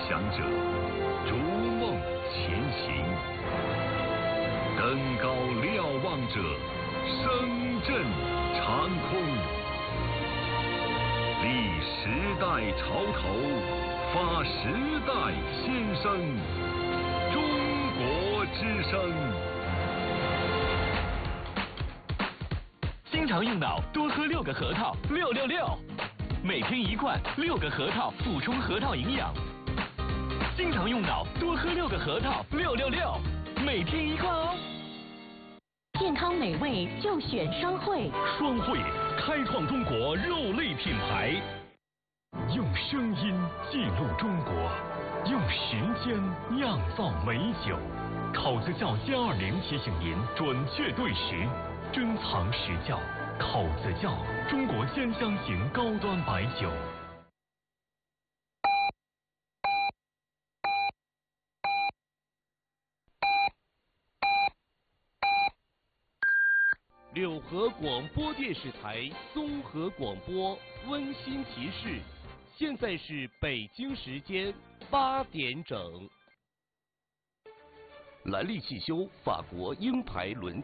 想者，逐梦前行；登高瞭望者，声震长空。立时代潮头，发时代新声。中国之声。 经常用脑，多喝6个核桃，666。每天1罐，6个核桃补充核桃营养。经常用脑，多喝6个核桃，666。每天1罐哦。 健康美味就选双汇。 双汇开创中国肉类品牌，用声音记录中国，用时间酿造美酒。考子窖+20提醒您准确对时，珍藏实窖。口子窖，中国10香型高端白酒。 柳河广播电视台综合广播温馨提示：现在是北京时间8点整。兰利汽修法国鹰牌轮胎。